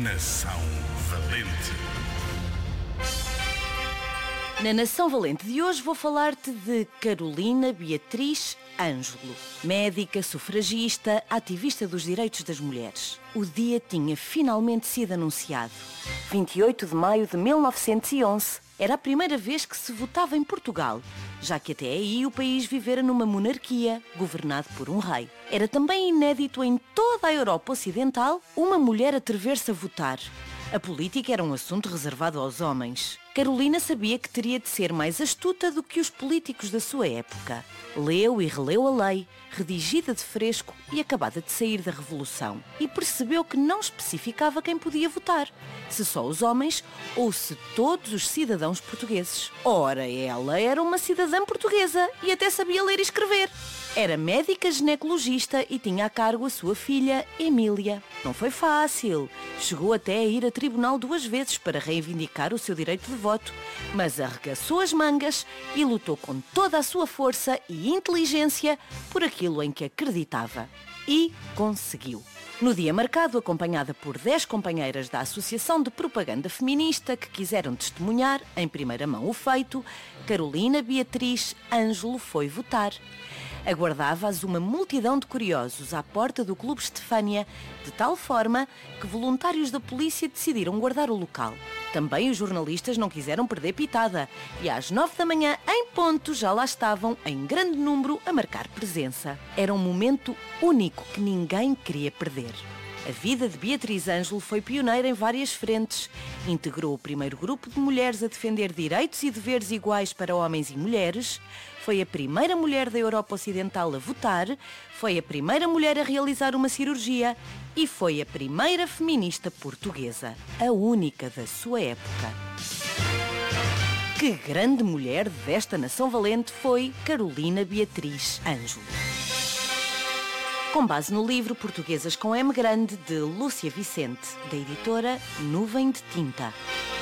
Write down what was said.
Nação Valente. Na Nação Valente de hoje vou falar-te de Carolina Beatriz Ângelo, médica, sufragista, ativista dos direitos das mulheres. O dia tinha finalmente sido anunciado. 28 de maio de 1911 era a primeira vez que se votava em Portugal, já que até aí o país vivera numa monarquia, governado por um rei. Era também inédito em toda a Europa Ocidental uma mulher atrever-se a votar. A política era um assunto reservado aos homens. Carolina sabia que teria de ser mais astuta do que os políticos da sua época. Leu e releu a lei, redigida de fresco e acabada de sair da Revolução, e percebeu que não especificava quem podia votar, se só os homens ou se todos os cidadãos portugueses. Ora, ela era uma cidadã portuguesa e até sabia ler e escrever. Era médica ginecologista e tinha a cargo a sua filha, Emília. Não foi fácil. Chegou até a ir a tribunal 2 vezes para reivindicar o seu direito de voto, mas arregaçou as mangas e lutou com toda a sua força e inteligência por aquilo em que acreditava. E conseguiu. No dia marcado, acompanhada por 10 companheiras da Associação de Propaganda Feminista que quiseram testemunhar, em primeira mão, o feito, Carolina Beatriz Ângelo foi votar. Aguardava-as uma multidão de curiosos à porta do Clube Estefânia, de tal forma que voluntários da polícia decidiram guardar o local. Também os jornalistas não quiseram perder pitada e às 9 da manhã, em ponto, já lá estavam, em grande número, a marcar presença. Era um momento único que ninguém queria perder. A vida de Beatriz Ângelo foi pioneira em várias frentes. Integrou o primeiro grupo de mulheres a defender direitos e deveres iguais para homens e mulheres. Foi a primeira mulher da Europa Ocidental a votar. Foi a primeira mulher a realizar uma cirurgia. E foi a primeira feminista portuguesa. A única da sua época. Que grande mulher desta nação valente foi Carolina Beatriz Ângelo. Com base no livro Portuguesas com M grande, de Lúcia Vicente, da editora Nuvem de Tinta.